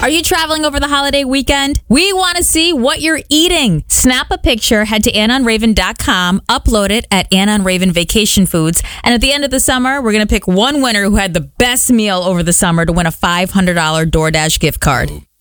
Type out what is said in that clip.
Are you traveling over the holiday weekend? We want to see what you're eating. Snap a picture, head to AnnOnRaven.com, upload it at Ann on Raven Vacation Foods, and at the end of the summer, we're going to pick one winner who had the best meal over the summer to win a $500 DoorDash gift card.